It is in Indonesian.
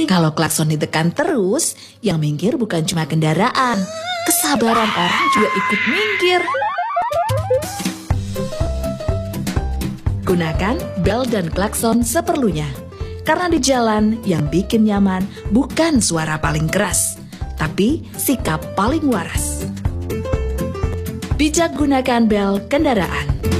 Kalau klakson ditekan terus, yang minggir bukan cuma kendaraan, kesabaran orang juga ikut minggir. Gunakan bel dan klakson seperlunya. Karena di jalan yang bikin nyaman bukan suara paling keras, tapi sikap paling waras. Bijak gunakan bel kendaraan.